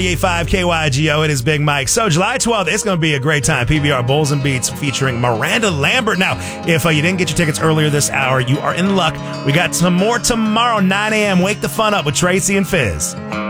98.5 KYGO, it is Big Mike. So July 12th, it's going to be a great time. PBR Bowls and Beats featuring Miranda Lambert. Now, if you didn't get your tickets earlier this hour, you are in luck. We got some more tomorrow, 9 a.m. Wake the fun up with Tracy and Fizz.